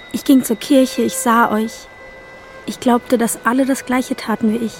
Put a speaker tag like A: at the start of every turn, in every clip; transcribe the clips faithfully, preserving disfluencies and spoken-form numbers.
A: Ich ging zur Kirche, ich sah euch. Ich glaubte, dass alle das Gleiche taten wie ich.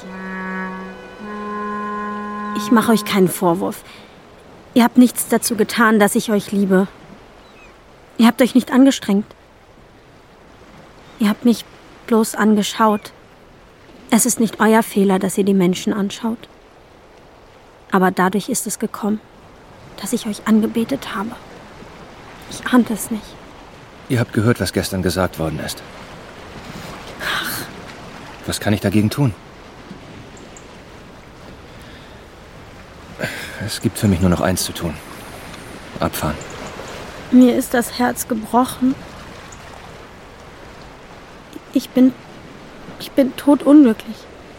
A: Ich mache euch keinen Vorwurf. Ihr habt nichts dazu getan, dass ich euch liebe. Ihr habt euch nicht angestrengt. Ihr habt mich bloß angeschaut. Es ist nicht euer Fehler, dass ihr die Menschen anschaut. Aber dadurch ist es gekommen, dass ich euch angebetet habe. Ich ahnte es nicht.
B: Ihr habt gehört, was gestern gesagt worden ist. Ach. Was kann ich dagegen tun? Es gibt für mich nur noch eins zu tun. Abfahren.
A: Mir ist das Herz gebrochen. Ich bin... Ich bin todunglücklich.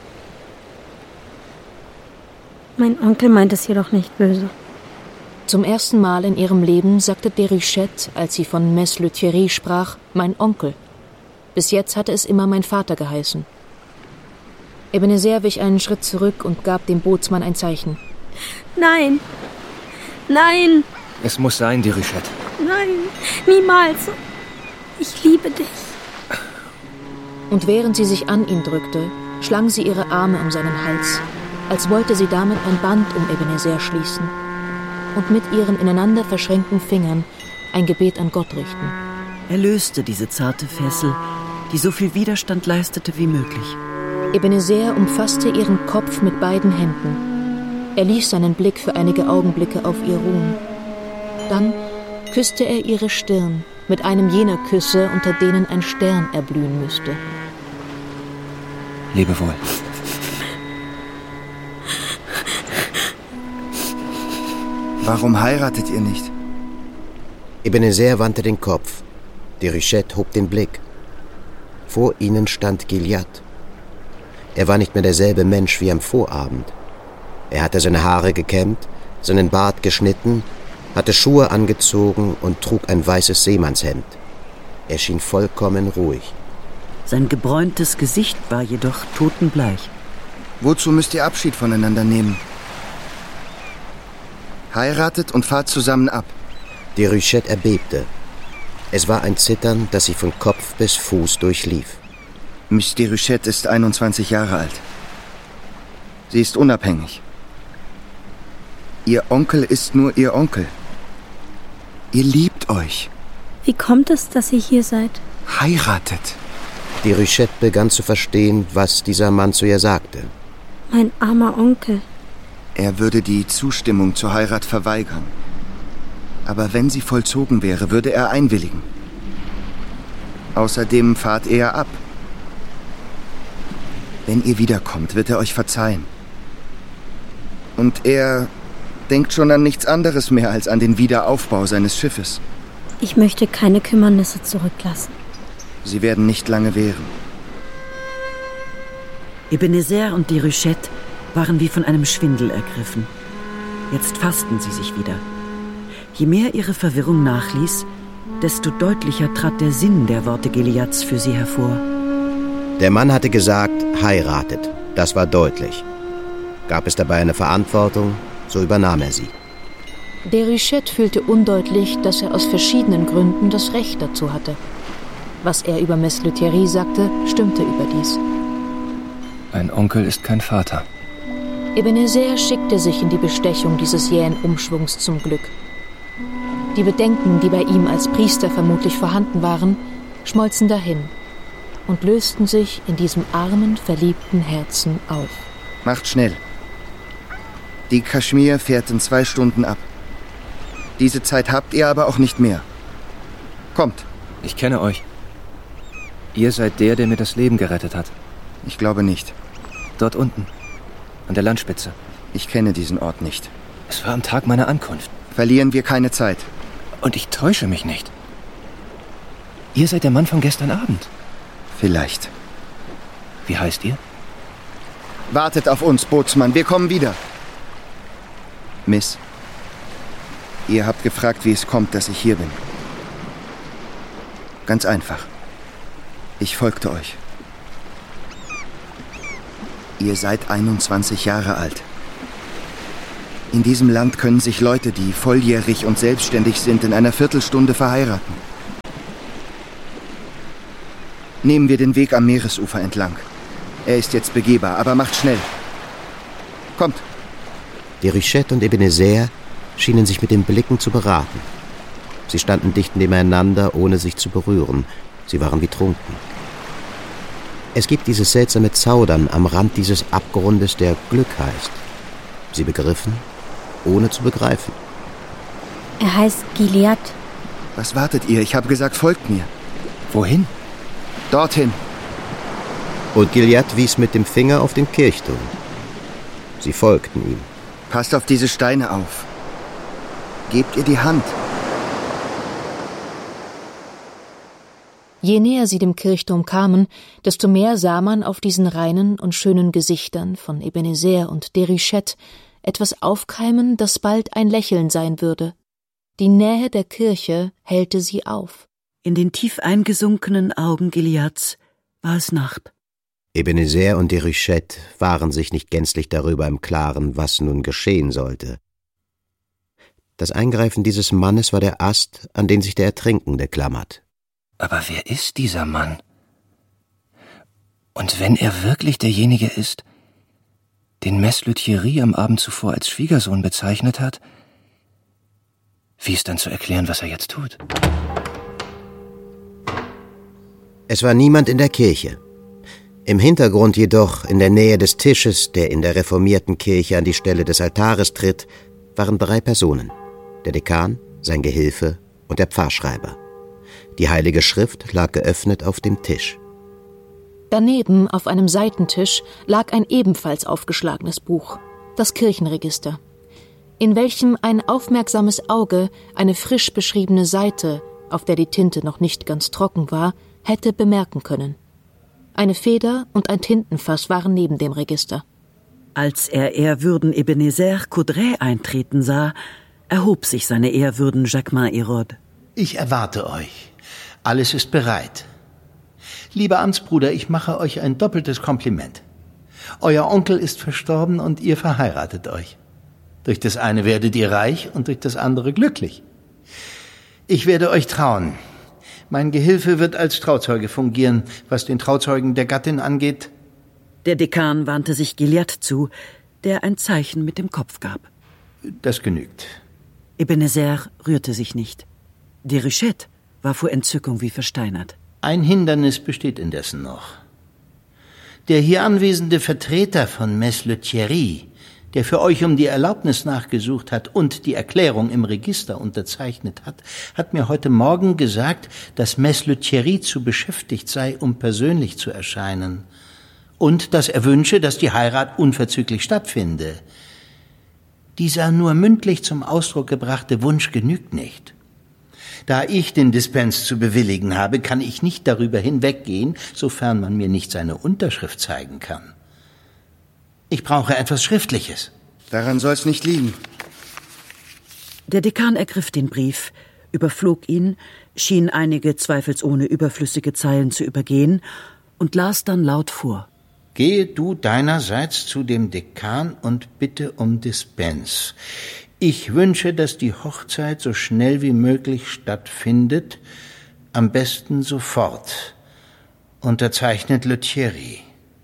A: Mein Onkel meint es jedoch nicht böse.
C: Zum ersten Mal in ihrem Leben sagte Déruchette, als sie von Mess Le Thierry sprach, mein Onkel. Bis jetzt hatte es immer mein Vater geheißen. Ebenezer wich einen Schritt zurück und gab dem Bootsmann ein Zeichen.
A: Nein! Nein!
B: Es muss sein, Déruchette.
A: Nein, niemals! Ich liebe dich.
C: Und während sie sich an ihn drückte, schlang sie ihre Arme um seinen Hals, als wollte sie damit ein Band um Ebenezer schließen und mit ihren ineinander verschränkten Fingern ein Gebet an Gott richten.
D: Er löste diese zarte Fessel, die so viel Widerstand leistete wie möglich.
C: Ebenezer umfasste ihren Kopf mit beiden Händen. Er ließ seinen Blick für einige Augenblicke auf ihr ruhen. Dann küsste er ihre Stirn mit einem jener Küsse, unter denen ein Stern erblühen müsste.
B: Lebe wohl.
E: Warum heiratet ihr nicht?
F: Ebenezer wandte den Kopf. Déruchette hob den Blick. Vor ihnen stand Gilliatt. Er war nicht mehr derselbe Mensch wie am Vorabend. Er hatte seine Haare gekämmt, seinen Bart geschnitten, hatte Schuhe angezogen und trug ein weißes Seemannshemd. Er schien vollkommen ruhig.
D: Sein gebräuntes Gesicht war jedoch totenbleich.
E: Wozu müsst ihr Abschied voneinander nehmen? Heiratet und fahrt zusammen ab.
F: Déruchette erbebte. Es war ein Zittern, das sie von Kopf bis Fuß durchlief.
E: Miss Déruchette ist einundzwanzig Jahre alt. Sie ist unabhängig. Ihr Onkel ist nur ihr Onkel. Ihr liebt euch.
A: Wie kommt es, dass ihr hier seid?
E: Heiratet.
F: Déruchette begann zu verstehen, was dieser Mann zu ihr sagte.
A: Mein armer Onkel.
E: Er würde die Zustimmung zur Heirat verweigern. Aber wenn sie vollzogen wäre, würde er einwilligen. Außerdem fahrt er ab. Wenn ihr wiederkommt, wird er euch verzeihen. Und er denkt schon an nichts anderes mehr als an den Wiederaufbau seines Schiffes.
A: Ich möchte keine Kümmernisse zurücklassen.
E: Sie werden nicht lange währen.
D: Ebenezer und Déruchette waren wie von einem Schwindel ergriffen. Jetzt fassten sie sich wieder. Je mehr ihre Verwirrung nachließ, desto deutlicher trat der Sinn der Worte Gilliatts für sie hervor.
F: Der Mann hatte gesagt, heiratet. Das war deutlich. Gab es dabei eine Verantwortung, so übernahm er sie.
C: Déruchette fühlte undeutlich, dass er aus verschiedenen Gründen das Recht dazu hatte. Was er über Mess Le Thierry sagte, stimmte überdies.
B: Ein Onkel ist kein Vater.
C: Ebenezer schickte sich in die Bestechung dieses jähen Umschwungs zum Glück. Die Bedenken, die bei ihm als Priester vermutlich vorhanden waren, schmolzen dahin und lösten sich in diesem armen, verliebten Herzen auf.
E: Macht schnell. Die Kaschmir fährt in zwei Stunden ab. Diese Zeit habt ihr aber auch nicht mehr. Kommt.
B: Ich kenne euch. Ihr seid der, der mir das Leben gerettet hat.
E: Ich glaube nicht.
B: Dort unten, an der Landspitze.
E: Ich kenne diesen Ort nicht.
B: Es war am Tag meiner Ankunft.
E: Verlieren wir keine Zeit.
B: Und ich täusche mich nicht. Ihr seid der Mann von gestern Abend.
E: Vielleicht.
B: Wie heißt ihr?
E: Wartet auf uns, Bootsmann. Wir kommen wieder. Miss, ihr habt gefragt, wie es kommt, dass ich hier bin. Ganz einfach. Ich folgte euch. Ihr seid einundzwanzig Jahre alt. In diesem Land können sich Leute, die volljährig und selbstständig sind, in einer Viertelstunde verheiraten. Nehmen wir den Weg am Meeresufer entlang. Er ist jetzt begehbar, aber macht schnell. Kommt.
F: Déruchette und Ebenezer schienen sich mit den Blicken zu beraten. Sie standen dicht nebeneinander, ohne sich zu berühren. Sie waren wie trunken. Es gibt dieses seltsame Zaudern am Rand dieses Abgrundes, der Glück heißt. Sie begriffen, ohne zu begreifen.
A: Er heißt Gilead.
E: Was wartet ihr? Ich habe gesagt, folgt mir.
B: Wohin?
E: Dorthin.
F: Und Gilead wies mit dem Finger auf den Kirchturm. Sie folgten ihm.
E: Passt auf diese Steine auf. Gebt ihr die Hand.
C: Je näher sie dem Kirchturm kamen, desto mehr sah man auf diesen reinen und schönen Gesichtern von Ebenezer und Déruchette etwas aufkeimen, das bald ein Lächeln sein würde. Die Nähe der Kirche hellte sie auf.
D: In den tief eingesunkenen Augen Gileads war es Nacht.
F: Ebenezer und Déruchette waren sich nicht gänzlich darüber im Klaren, was nun geschehen sollte. Das Eingreifen dieses Mannes war der Ast, an den sich der Ertrinkende klammert.
B: Aber wer ist dieser Mann? Und wenn er wirklich derjenige ist, den Mess Lethierry am Abend zuvor als Schwiegersohn bezeichnet hat, wie ist dann zu erklären, was er jetzt tut?
F: Es war niemand in der Kirche. Im Hintergrund jedoch, in der Nähe des Tisches, der in der reformierten Kirche an die Stelle des Altares tritt, waren drei Personen: der Dekan, sein Gehilfe und der Pfarrschreiber. Die Heilige Schrift lag geöffnet auf dem Tisch.
C: Daneben, auf einem Seitentisch, lag ein ebenfalls aufgeschlagenes Buch, das Kirchenregister, in welchem ein aufmerksames Auge eine frisch beschriebene Seite, auf der die Tinte noch nicht ganz trocken war, hätte bemerken können. Eine Feder und ein Tintenfass waren neben dem Register.
D: Als er Ehrwürden Ebenezer Coudray eintreten sah, erhob sich seine Ehrwürden Jacquemin Hérode.
G: Ich erwarte euch. Alles ist bereit. Lieber Amtsbruder, ich mache euch ein doppeltes Kompliment. Euer Onkel ist verstorben und ihr verheiratet euch. Durch das eine werdet ihr reich und durch das andere glücklich. Ich werde euch trauen. Mein Gehilfe wird als Trauzeuge fungieren, was den Trauzeugen der Gattin angeht.
D: Der Dekan wandte sich Gilead zu, der ein Zeichen mit dem Kopf gab.
G: Das genügt.
D: Ebenezer rührte sich nicht. Déruchette war vor Entzückung wie versteinert.
G: Ein Hindernis besteht indessen noch. Der hier anwesende Vertreter von Mess Lethierry, der für euch um die Erlaubnis nachgesucht hat und die Erklärung im Register unterzeichnet hat, hat mir heute Morgen gesagt, dass Mess Lethierry zu beschäftigt sei, um persönlich zu erscheinen, und dass er wünsche, dass die Heirat unverzüglich stattfinde. Dieser nur mündlich zum Ausdruck gebrachte Wunsch genügt nicht. Da ich den Dispens zu bewilligen habe, kann ich nicht darüber hinweggehen, sofern man mir nicht seine Unterschrift zeigen kann. Ich brauche etwas Schriftliches.
E: Daran soll's nicht liegen.
D: Der Dekan ergriff den Brief, überflog ihn, schien einige zweifelsohne überflüssige Zeilen zu übergehen und las dann laut vor.
G: Gehe du deinerseits zu dem Dekan und bitte um Dispens. Ich wünsche, dass die Hochzeit so schnell wie möglich stattfindet, am besten sofort. Unterzeichnet Lethierry.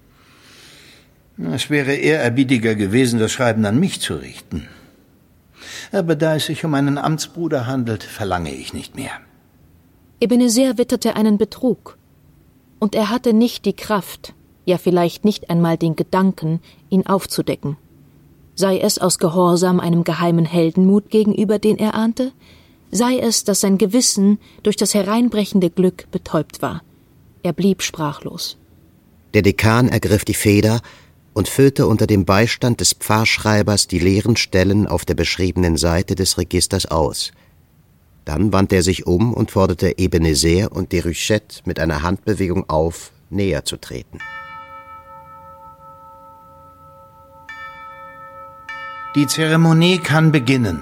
G: Es wäre ehrerbietiger gewesen, das Schreiben an mich zu richten. Aber da es sich um einen Amtsbruder handelt, verlange ich nicht mehr.
C: Ebenezer witterte einen Betrug. Und er hatte nicht die Kraft, ja vielleicht nicht einmal den Gedanken, ihn aufzudecken. Sei es aus Gehorsam einem geheimen Heldenmut gegenüber, den er ahnte, sei es, dass sein Gewissen durch das hereinbrechende Glück betäubt war. Er blieb sprachlos.
F: Der Dekan ergriff die Feder und füllte unter dem Beistand des Pfarrschreibers die leeren Stellen auf der beschriebenen Seite des Registers aus. Dann wandte er sich um und forderte Ebenezer und Déruchette mit einer Handbewegung auf, näher zu treten.
G: Die Zeremonie kann beginnen.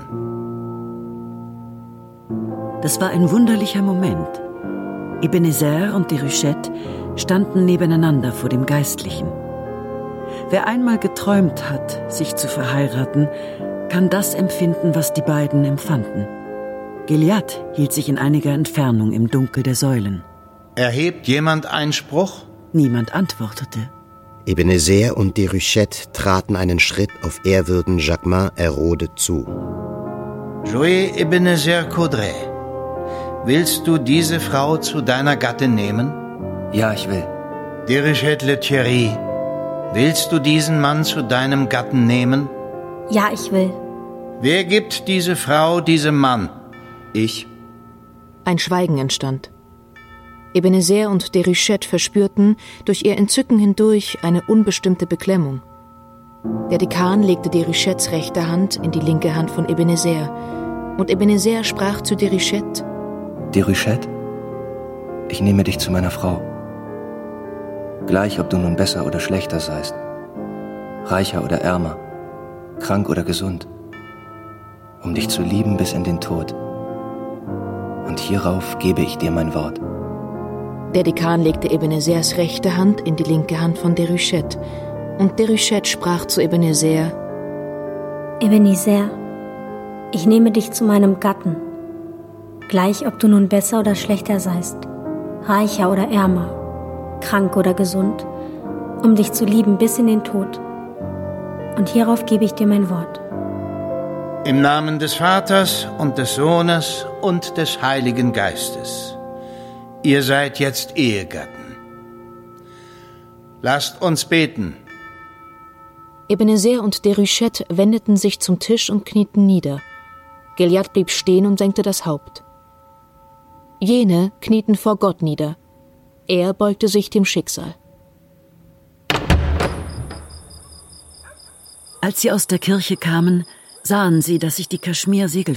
D: Das war ein wunderlicher Moment. Ebenezer und Déruchette standen nebeneinander vor dem Geistlichen. Wer einmal geträumt hat, sich zu verheiraten, kann das empfinden, was die beiden empfanden. Gilead hielt sich in einiger Entfernung im Dunkel der Säulen.
G: Erhebt jemand Einspruch?
D: Niemand antwortete.
F: Ebenezer und Déruchette traten einen Schritt auf ehrwürden Jacquemin Hérode zu.
G: Joël Ebenezer Caudray, willst du diese Frau zu deiner Gattin nehmen?
B: Ja, ich will.
G: Déruchette Lethierry, willst du diesen Mann zu deinem Gatten nehmen?
A: Ja, ich will.
G: Wer gibt diese Frau diesem Mann?
B: Ich.
C: Ein Schweigen entstand. Ebenezer und Déruchette verspürten durch ihr Entzücken hindurch eine unbestimmte Beklemmung. Der Dekan legte Déruchettes rechte Hand in die linke Hand von Ebenezer, und Ebenezer sprach zu Déruchette:
B: Déruchette, ich nehme dich zu meiner Frau. Gleich, ob du nun besser oder schlechter seist, reicher oder ärmer, krank oder gesund, um dich zu lieben bis in den Tod. Und hierauf gebe ich dir mein Wort.
C: Der Dekan legte Ebenezers rechte Hand in die linke Hand von Déruchette, und Déruchette sprach zu Ebenezer:
A: Ebenezer, ich nehme dich zu meinem Gatten, gleich ob du nun besser oder schlechter seist, reicher oder ärmer, krank oder gesund, um dich zu lieben bis in den Tod. Und hierauf gebe ich dir mein Wort.
G: Im Namen des Vaters und des Sohnes und des Heiligen Geistes. Ihr seid jetzt Ehegatten. Lasst uns beten.
C: Ebenezer und Déruchette wendeten sich zum Tisch und knieten nieder. Gilliatt blieb stehen und senkte das Haupt. Jene knieten vor Gott nieder. Er beugte sich dem Schicksal.
D: Als sie aus der Kirche kamen, sahen sie, dass sich die Kaschmir-Segel